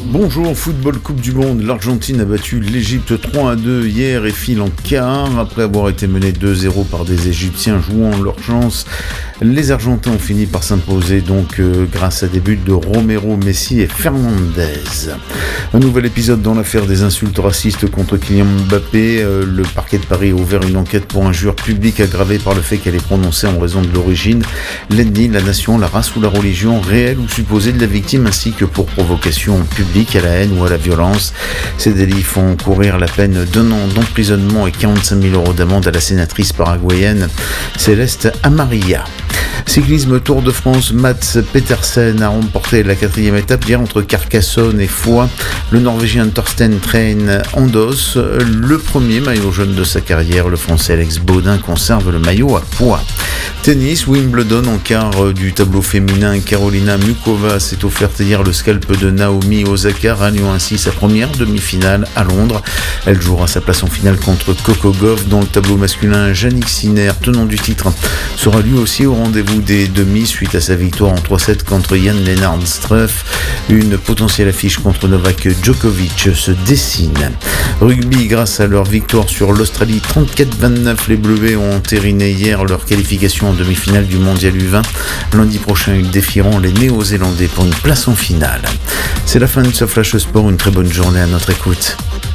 Bonjour, football Coupe du Monde. L'Argentine a battu l'Égypte 3-2 hier et file en quart. Après avoir été menée 2-0 par des Égyptiens jouant leur chance, les Argentins ont fini par s'imposer grâce à des buts de Romero, Messi et Fernandez. Un nouvel épisode dans l'affaire des insultes racistes contre Kylian Mbappé. Le parquet de Paris a ouvert une enquête pour injure publique aggravée par le fait qu'elle est prononcée en raison de l'origine, l'ethnie, la nation, la race ou la religion réelle ou supposée de la victime, ainsi que pour provocation publique à la haine ou à la violence. Ces délits font courir la peine d'1 an d'emprisonnement et 45 000 € d'amende à la sénatrice paraguayenne Céleste Amarilla. Cyclisme Tour de France, Mats Petersen a remporté la 4e étape hier entre Carcassonne et Foix. Le Norvégien Torsten Train endosse le premier maillot jaune de sa carrière. Le Français Alex Baudin conserve le maillot à poids. Tennis, Wimbledon en quart du tableau féminin. Karolina Muchova s'est offerte hier le scalp de Naomi Osaka, ralliant ainsi sa première demi-finale à Londres. Elle jouera sa place en finale contre Coco Gauff. Dans le tableau masculin, Jannik Sinner, tenant du titre, sera lui aussi au rendez-vous des demi suite à sa victoire en 3-7 contre Jan-Lennard Struff. Une potentielle affiche contre Novak Djokovic se dessine. Rugby, grâce à leur victoire sur l'Australie 34-29, les Bleus ont entériné hier leur qualification en demi-finale du Mondial U20. Lundi prochain, ils défieront les Néo-Zélandais pour une place en finale. C'est la fin de ce Flash Sport, une très bonne journée à notre écoute.